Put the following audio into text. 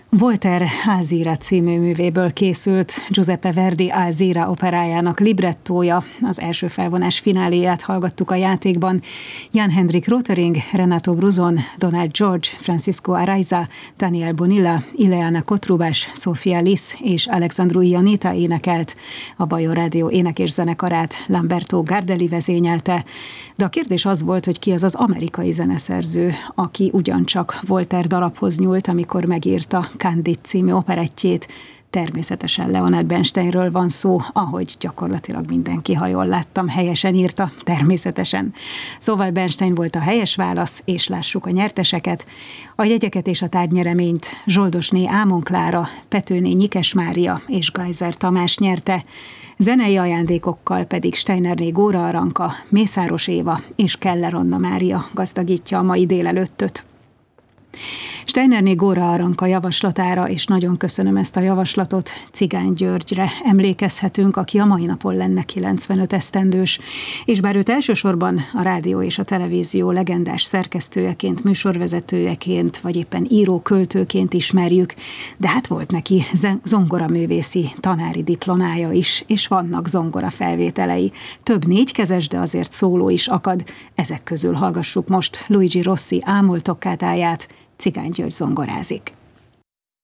Voltaire Alzira című művéből készült Giuseppe Verdi Alzira operájának librettója. Az első felvonás fináléját hallgattuk a játékban. Jan-Henrik Rotering, Renato Bruzon, Donald George, Francisco Araiza, Daniel Bonilla, Ileana Kotrubás, Sofia Lis és Alexandru Ionita énekelt. A Bajor Rádió ének- és zenekarát Lamberto Gardelli vezényelte. De a kérdés az volt, hogy ki az az amerikai zeneszerző, aki ugyancsak Voltaire dalaphoz nyúlt, amikor megírta Candide című operettjét. Természetesen Leonard Bernsteinről van szó, ahogy gyakorlatilag mindenki, ha jól láttam, helyesen írta, természetesen. Szóval Bernstein volt a helyes válasz, és lássuk a nyerteseket. A jegyeket és a tárgynyereményt Zsoldosné Ámon Klára, Petőné Nyikes Mária és Gajzer Tamás nyerte. Zenei ajándékokkal pedig Steinerné Góra Aranka, Mészáros Éva és Keller Anna Mária gazdagítja a mai délelőttöt. Steinerné Góra Aranka javaslatára, és nagyon köszönöm ezt a javaslatot, Cigány Györgyre emlékezhetünk, aki a mai napon lenne 95 esztendős, és bár őt elsősorban a rádió és a televízió legendás szerkesztőjeként, műsorvezetőjeként, vagy éppen író-költőként ismerjük, de hát volt neki zongoraművészi tanári diplomája is, és vannak zongora felvételei. Több négykezes, de azért szóló is akad. Ezek közül hallgassuk most Luigi Rossi Ámol toccatáját, Cigány György zongorázik.